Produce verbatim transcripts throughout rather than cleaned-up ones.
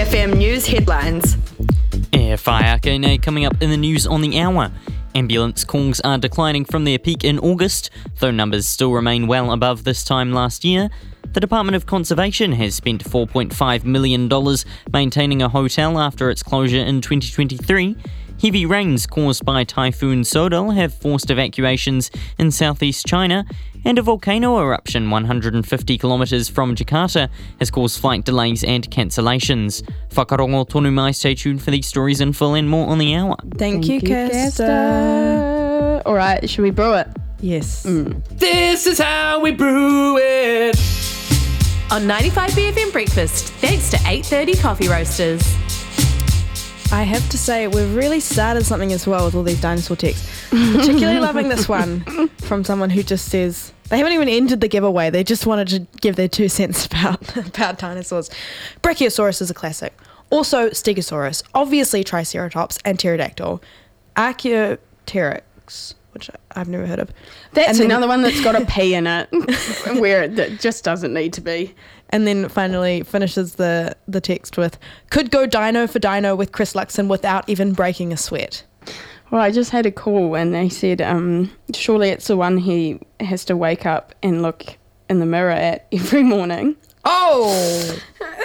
F M News headlines. E whaiakene coming up in the news on the hour. Ambulance calls are declining from their peak in August, though numbers still remain well above this time last year. The Department of Conservation has spent four point five million dollars maintaining a hotel after its closure in twenty twenty-three. Heavy rains caused by Typhoon Sodal have forced evacuations in southeast China, and a volcano eruption one hundred fifty kilometres from Jakarta has caused flight delays and cancellations. Whakarongo tonu mai, stay tuned for these stories in full and more on the hour. Thank, Thank you, Kester. Kester. All right, should we brew it? Yes. Mm. This is how we brew it. On ninety-five B F M Breakfast, thanks to eight thirty Coffee Roasters. I have to say, we've really started something as well with all these dinosaur texts. Particularly loving this one from someone who just says, they haven't even entered the giveaway, they just wanted to give their two cents about, about dinosaurs. Brachiosaurus is a classic. Also, Stegosaurus, obviously Triceratops and Pterodactyl. Archaeopteryx, which I've never heard of. That's And then- another one that's got a P in it, where it just doesn't need to be. And then finally finishes the, the text with, could go dino for dino with Chris Luxon without even breaking a sweat. Well, I just had a call and they said, um, surely it's the one he has to wake up and look in the mirror at every morning. Oh!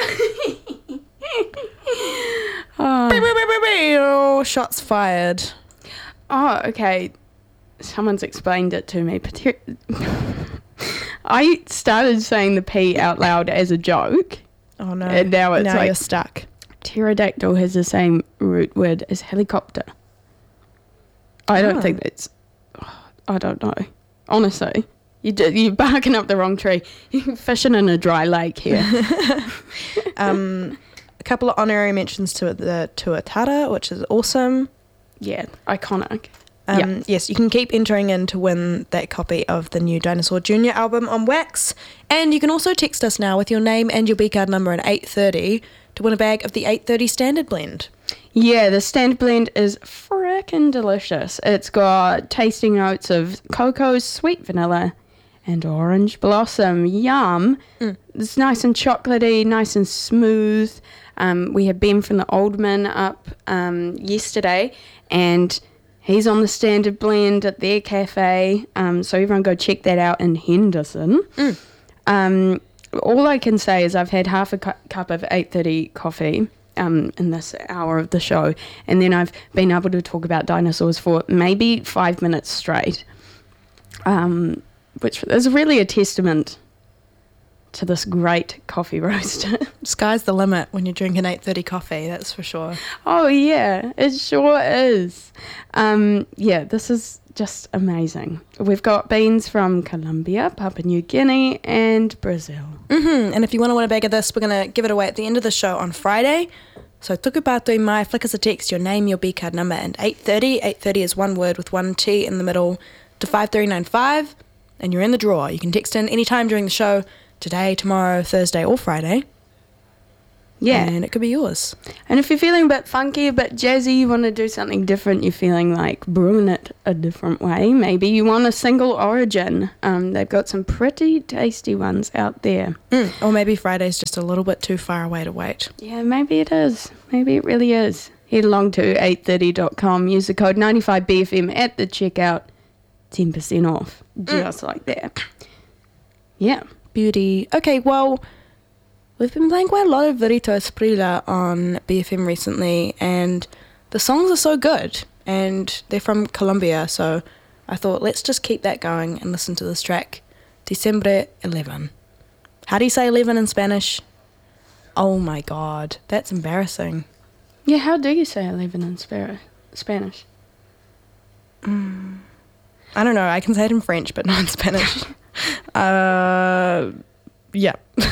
oh. Shots fired. oh, okay. Someone's explained it to me. I started saying the P out loud as a joke. Oh no. And now it's now like, you're stuck. Pterodactyl has the same root word as helicopter. I don't Oh. think that's... I don't know. Honestly. You do, you're barking up the wrong tree. You're fishing in a dry lake here. um, a couple of honorary mentions to the Tuatara, which is awesome. Yeah, iconic. Um, yeah. Yes, you can keep entering in to win that copy of the new Dinosaur Junior album on wax. And you can also text us now with your name and your B card number at eight thirty to win a bag of the eight thirty Standard Blend. Yeah, the Standard Blend is frickin' delicious. It's got tasty notes of cocoa, sweet vanilla, and orange blossom. Yum. Mm. It's nice and chocolatey, nice and smooth. Um, we had Ben from the Oldman up um, yesterday, and he's on the Standard Blend at their cafe, um, so everyone go check that out in Henderson. Mm. Um, all I can say is I've had half a cu- cup of eight thirty coffee um, in this hour of the show, and then I've been able to talk about dinosaurs for maybe five minutes straight, um, which is really a testament to this great coffee roaster. Sky's the limit when you're drinking eight thirty coffee, that's for sure. Oh, yeah, it sure is. Um, yeah, this is just amazing. We've got beans from Colombia, Papua New Guinea, and Brazil. Mm-hmm. And if you want to win a bag of this, we're going to give it away at the end of the show on Friday. So tuku pātui mai, flick us a text, your name, your B card number, and eight thirty. eight thirty is one word with one T in the middle to five three nine five, and you're in the draw. You can text in any time during the show, today, tomorrow, Thursday, or Friday. Yeah. And it could be yours. And if you're feeling a bit funky, a bit jazzy, you want to do something different, you're feeling like brewing it a different way, maybe you want a single origin. Um, they've got some pretty tasty ones out there. Mm. Or maybe Friday's just a little bit too far away to wait. Yeah, maybe it is. Maybe it really is. Head along to eight thirty dot com, use the code ninety-five B F M at the checkout, ten percent off, just mm. like that. Yeah. Beauty. Okay, well, we've been playing quite a lot of Virito Esprilla on B F M recently, and the songs are so good, and they're from Colombia, so I thought let's just keep that going and listen to this track, Diciembre eleven. How do you say eleven in Spanish? Oh my god, that's embarrassing. Yeah, how do you say eleven in Spar- Spanish? Mm. I don't know, I can say it in French, but not in Spanish. uh, yeah.